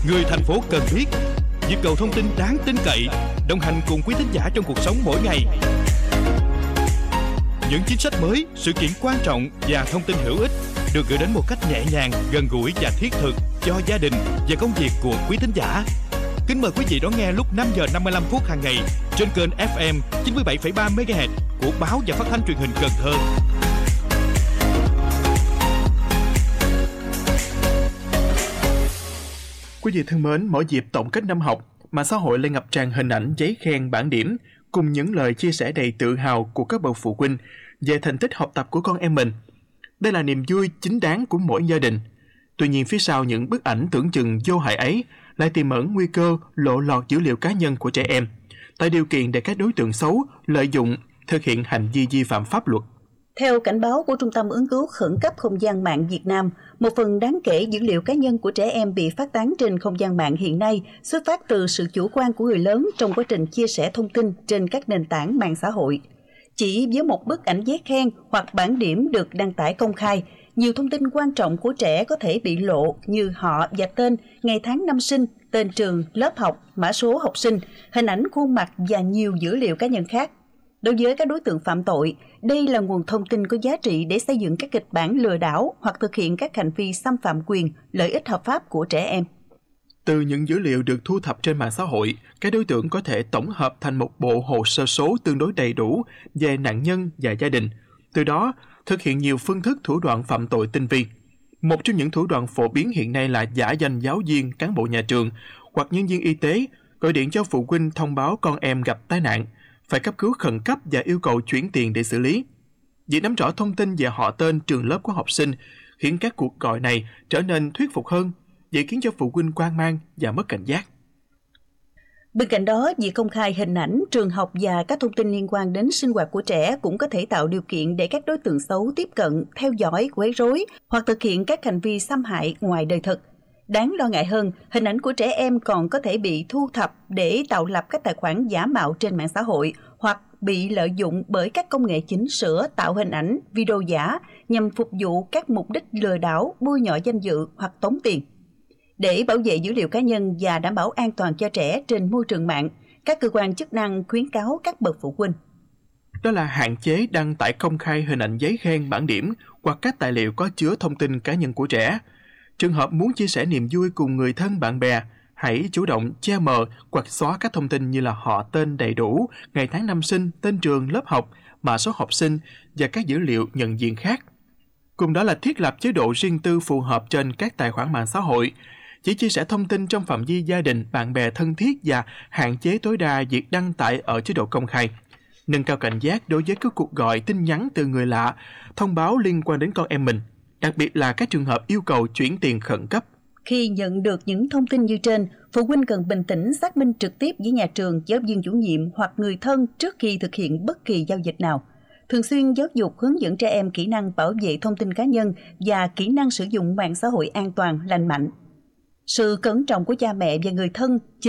người thành phố cần biết, nhịp cầu thông tin đáng tin cậy, đồng hành cùng quý thính giả trong cuộc sống mỗi ngày. Những chính sách mới, sự kiện quan trọng và thông tin hữu ích được gửi đến một cách nhẹ nhàng, gần gũi và thiết thực cho gia đình và công việc của quý thính giả. Kính mời quý vị đón nghe lúc 5 giờ 55 phút hàng ngày trên kênh FM 97,3 MHz của Báo và Phát thanh Truyền hình Cần Thơ. Quý vị thân mến, mỗi dịp tổng kết năm học, mạng xã hội lại ngập tràn hình ảnh, giấy khen, bảng điểm cùng những lời chia sẻ đầy tự hào của các bậc phụ huynh về thành tích học tập của con em mình. Đây là niềm vui chính đáng của mỗi gia đình. Tuy nhiên, phía sau những bức ảnh tưởng chừng vô hại ấy lại tiềm ẩn nguy cơ lộ lọt dữ liệu cá nhân của trẻ em, tạo điều kiện để các đối tượng xấu lợi dụng thực hiện hành vi vi phạm pháp luật. Theo cảnh báo của Trung tâm ứng cứu khẩn cấp không gian mạng Việt Nam, một phần đáng kể dữ liệu cá nhân của trẻ em bị phát tán trên không gian mạng hiện nay xuất phát từ sự chủ quan của người lớn trong quá trình chia sẻ thông tin trên các nền tảng mạng xã hội. Chỉ với một bức ảnh giấy khen hoặc bảng điểm được đăng tải công khai, nhiều thông tin quan trọng của trẻ có thể bị lộ như họ và tên, ngày tháng năm sinh, tên trường, lớp học, mã số học sinh, hình ảnh khuôn mặt và nhiều dữ liệu cá nhân khác. Đối với các đối tượng phạm tội, đây là nguồn thông tin có giá trị để xây dựng các kịch bản lừa đảo hoặc thực hiện các hành vi xâm phạm quyền, lợi ích hợp pháp của trẻ em. Từ những dữ liệu được thu thập trên mạng xã hội, các đối tượng có thể tổng hợp thành một bộ hồ sơ số tương đối đầy đủ về nạn nhân và gia đình. Từ đó, thực hiện nhiều phương thức thủ đoạn phạm tội tinh vi. Một trong những thủ đoạn phổ biến hiện nay là giả danh giáo viên, cán bộ nhà trường hoặc nhân viên y tế gọi điện cho phụ huynh thông báo con em gặp tai nạn, phải cấp cứu khẩn cấp và yêu cầu chuyển tiền để xử lý. Việc nắm rõ thông tin về họ tên, trường lớp của học sinh khiến các cuộc gọi này trở nên thuyết phục hơn, dễ khiến cho phụ huynh hoang mang và mất cảnh giác. Bên cạnh đó, việc công khai hình ảnh, trường học và các thông tin liên quan đến sinh hoạt của trẻ cũng có thể tạo điều kiện để các đối tượng xấu tiếp cận, theo dõi, quấy rối hoặc thực hiện các hành vi xâm hại ngoài đời thực. Đáng lo ngại hơn, hình ảnh của trẻ em còn có thể bị thu thập để tạo lập các tài khoản giả mạo trên mạng xã hội hoặc bị lợi dụng bởi các công nghệ chỉnh sửa tạo hình ảnh, video giả nhằm phục vụ các mục đích lừa đảo, bôi nhọ danh dự hoặc tống tiền. Để bảo vệ dữ liệu cá nhân và đảm bảo an toàn cho trẻ trên môi trường mạng, các cơ quan chức năng khuyến cáo các bậc phụ huynh. Đó là hạn chế đăng tải công khai hình ảnh giấy khen, bảng điểm hoặc các tài liệu có chứa thông tin cá nhân của trẻ. Trường hợp muốn chia sẻ niềm vui cùng người thân bạn bè, hãy chủ động che mờ hoặc xóa các thông tin như là họ tên đầy đủ, ngày tháng năm sinh, tên trường, lớp học, mã số học sinh và các dữ liệu nhận diện khác. Cùng đó là thiết lập chế độ riêng tư phù hợp trên các tài khoản mạng xã hội, chỉ chia sẻ thông tin trong phạm vi gia đình, bạn bè thân thiết và hạn chế tối đa việc đăng tải ở chế độ công khai. Nâng cao cảnh giác đối với các cuộc gọi, tin nhắn từ người lạ, thông báo liên quan đến con em mình, đặc biệt là các trường hợp yêu cầu chuyển tiền khẩn cấp. Khi nhận được những thông tin như trên, phụ huynh cần bình tĩnh xác minh trực tiếp với nhà trường, giáo viên chủ nhiệm hoặc người thân trước khi thực hiện bất kỳ giao dịch nào. Thường xuyên giáo dục hướng dẫn trẻ em kỹ năng bảo vệ thông tin cá nhân và kỹ năng sử dụng mạng xã hội an toàn, lành mạnh. Sự cẩn trọng của cha mẹ và người thân